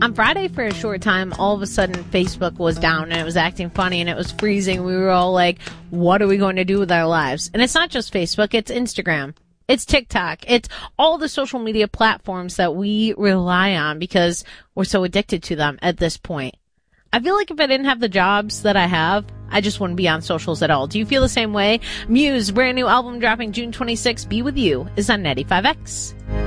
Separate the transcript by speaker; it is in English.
Speaker 1: On Friday, for a short time, all of a sudden, Facebook was down and it was acting funny and it was freezing. We were all like, what are we going to do with our lives? And it's not just Facebook, it's Instagram. It's TikTok. It's all the social media platforms that we rely on because we're so addicted to them at this point. I feel like if I didn't have the jobs that I have, I just wouldn't be on socials at all. Do you feel the same way? Muse, brand new album dropping June 26th, Be With You, is on 95X.